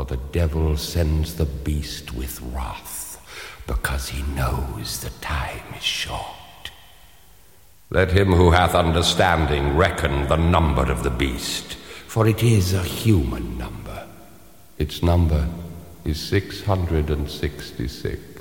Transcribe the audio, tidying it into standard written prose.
For the devil sends the beast with wrath, because he knows the time is short. Let him who hath understanding reckon the number of the beast, for it is a human number. Its number is 666.